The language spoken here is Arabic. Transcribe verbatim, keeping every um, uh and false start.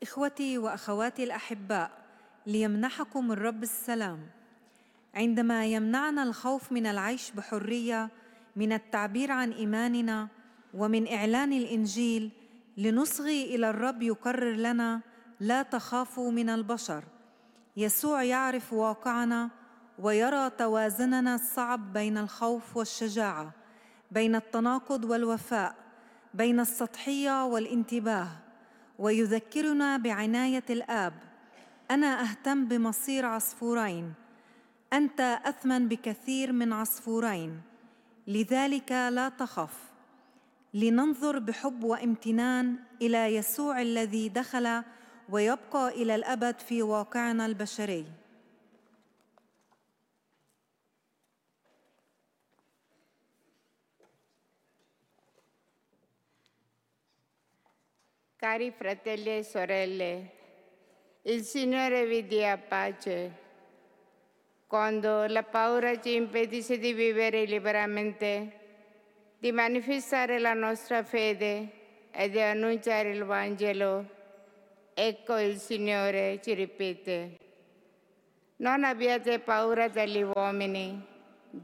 إخوتي وأخواتي الأحباء، ليمنحكم الرب السلام. عندما يمنعنا الخوف من العيش بحرية، من التعبير عن إيماننا ومن إعلان الإنجيل، لنصغي إلى الرب يقرر لنا: لا تخافوا من البشر. يسوع يعرف واقعنا ويرى توازننا الصعب بين الخوف والشجاعة، بين التناقض والوفاء، بين السطحية والانتباه، ويذكرنا بعناية الآب: أنا أهتم بمصير عصفورين، أنت أثمن بكثير من عصفورين، لذلك لا تخف. لننظر بحب وامتنان إلى يسوع الذي دخل ويبقى إلى الأبد في واقعنا البشري. Cari fratelli e sorelle, il Signore vi dia pace. Quando la paura ci impedisce di vivere liberamente, di manifestare la nostra fede e di annunciare il Vangelo, ecco il Signore ci ripete: non abbiate paura degli uomini,